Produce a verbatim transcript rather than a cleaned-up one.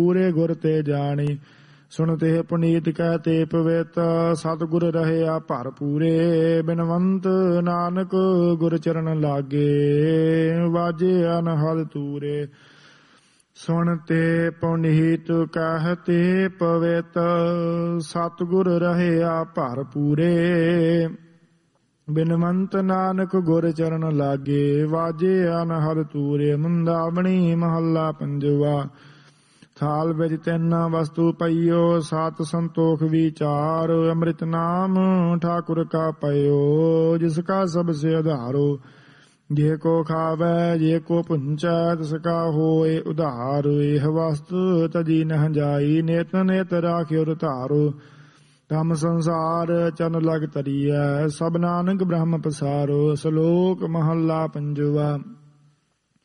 ਪੂਰੇ ਗੁਰ ਤੇ ਜਾਣੀ। ਸੁਣ ਤੇ ਪੁਨੀਤ ਕਹਿ ਤੇ ਪਵਿੱਤ ਸਤਿਗੁਰ ਰਹਿਆ ਭਰ ਪੂਰੇ। ਬਿਨਵੰਤ ਨਾਨਕ ਗੁਰ ਚਰਨ ਲਾਗੇ ਵਾਜੇ ਅਨਹਦ ਤੂਰੇ। ਸੁਣ ਤੇ ਪੁਨੀਤ ਕਹਿ ਤੇ ਪਵਿੱਤ ਸਤਿਗੁਰ ਰਹਿਆ ਭਰ ਪੂਰੇ। ਬਿਨਵੰਤ ਨਾਨਕ ਗੁਰ ਚਰਨ ਲਾਗੇ ਵਾਜੇ ਅਨਹਦ ਤੂਰੇ। ਮੁੰਦਾਵਣੀ ਮਹੱਲਾ ਪੰਜਵਾ। ਥਾਲ ਵਿੱਚ ਤਿੰਨ ਵਸਤੂ ਪਈਓ ਸਤ ਸੰਤੋਖ ਵਿਚਾਰ। ਅੰਮ੍ਰਿਤ ਨਾਮ ਠਾਕੁਰ ਕਾ ਪਇਓ ਜਿਸ ਕਾ ਸਭ ਸੇ ਆਧਾਰੋ। ਜੇ ਕੋ ਖਾਵੈ ਜੇ ਕੋ ਪੁੰਚੈ ਤਿਸ ਕਾ ਹੋਏ ਉਧਾਰ। ਇਹ ਵਸਤੂ ਤਜੀ ਨਹ ਜਾਈ ਨਿਤ ਨਿਤ ਰਾਖਿਓ ਧਾਰੋ। ਤਮ ਸੰਸਾਰ ਚਨ ਲਗ ਤਰੀਐ ਸਭ ਨਾਨਕ ਬ੍ਰਹਮ ਪਸਾਰੋ। ਸ਼ਲੋਕ ਮਹੱਲਾ ਪੰਜਵਾ।